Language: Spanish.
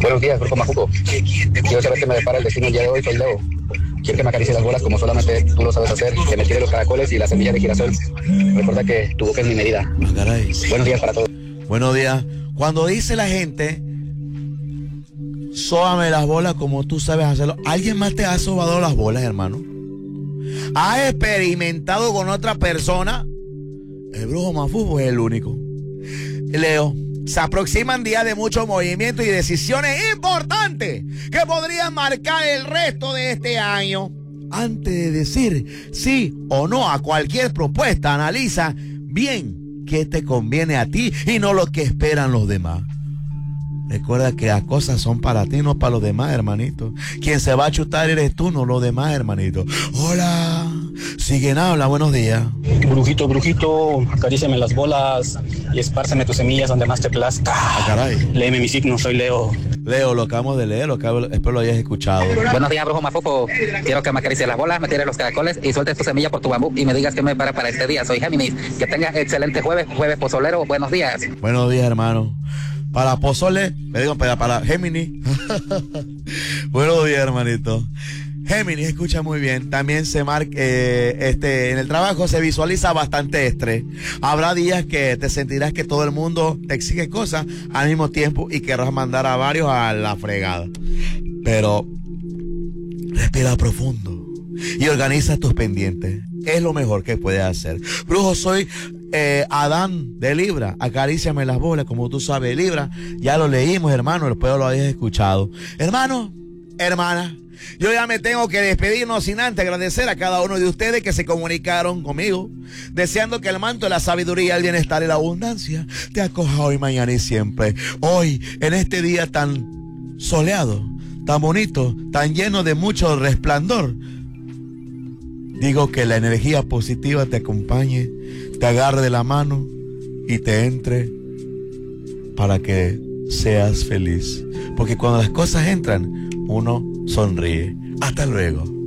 Buenos días, Grupo Mafuco. Quiero saber qué me depara el destino el día de hoy, soy Leo. Quiero que me acaricie las bolas como solamente tú lo sabes hacer, que me tire los caracoles y la semilla de girasol. Recuerda que tu boca es mi medida. Ah, caray. Buenos días para todos. Buenos días. Cuando dice la gente, sóbame las bolas como tú sabes hacerlo, ¿alguien más te ha sobado las bolas, hermano? ¿Has experimentado con otra persona? El brujo Mafufu es el único. Leo, se aproximan días de mucho movimiento y decisiones importantes que podrían marcar el resto de este año. Antes de decir sí o no a cualquier propuesta, analiza bien qué te conviene a ti y no lo que esperan los demás. Recuerda que las cosas son para ti, no para los demás, hermanito. Quien se va a chutar eres tú, no los demás, hermanito. Hola, siguen habla, buenos días. Brujito, brujito, acaríciame las bolas y espárceme tus semillas donde más te plazca. Ah, caray. Léeme mi signo, soy Leo. Leo, lo acabamos de leer, espero lo hayas escuchado. Buenos días, Brujo Mafuco. Quiero que me acaricies las bolas, me tires los caracoles y sueltes tu semilla por tu bambú y me digas qué me para este día. Soy Géminis. Que tengas excelente jueves pozolero. Buenos días. Buenos días, hermano. Para pozole, me digo para Géminis. Buenos días, hermanito. Géminis, escucha muy bien. También se marca, en el trabajo se visualiza bastante estrés. Habrá días que te sentirás que todo el mundo te exige cosas al mismo tiempo y querrás mandar a varios a la fregada. Pero respira profundo y organiza tus pendientes. Es lo mejor que puedes hacer. Brujo, soy Adán de Libra. Acaríciame las bolas, como tú sabes, Libra. Ya lo leímos, hermano, después lo habías escuchado. Hermano, hermana, yo ya me tengo que despedir, no sin antes agradecer a cada uno de ustedes que se comunicaron conmigo, deseando que el manto de la sabiduría, el bienestar y la abundancia te acoja hoy, mañana y siempre. Hoy, en este día tan soleado, tan bonito, tan lleno de mucho resplandor, digo que la energía positiva te acompañe, te agarre de la mano y te entre para que seas feliz. Porque cuando las cosas entran, uno sonríe. Hasta luego.